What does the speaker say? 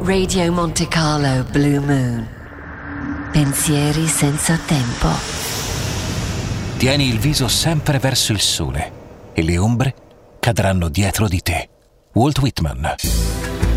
Radio Monte Carlo Blue Moon. Pensieri senza tempo. Tieni il viso sempre verso il sole e le ombre cadranno dietro di te. Walt Whitman.